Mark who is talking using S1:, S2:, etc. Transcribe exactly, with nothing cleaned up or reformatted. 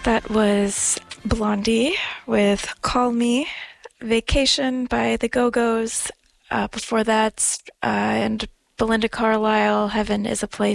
S1: That was Blondie with Call Me, Vacation by the Go-Go's. Uh, before that, uh, and Belinda Carlisle, Heaven is a Place